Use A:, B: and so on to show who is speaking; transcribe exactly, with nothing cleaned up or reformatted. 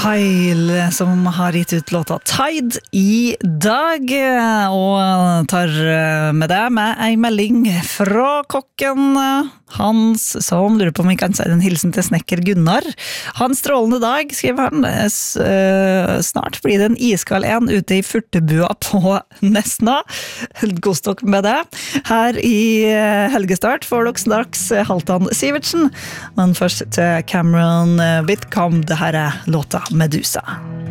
A: Kyle som har gitt ut låta Tide i dag, og tar med deg med en melding fra kokken Hans, som lurer på om vi kan si en hilsen til snekker Gunnar. Hans strålende dag, skriver han. Snart blir det en iskald en ute i furtebua på Nesna. Godstokk med det. Her i helgestart får dere straks Halvdan Sivertsen, men først til Cameron Whitcomb, det her er låta Medusa.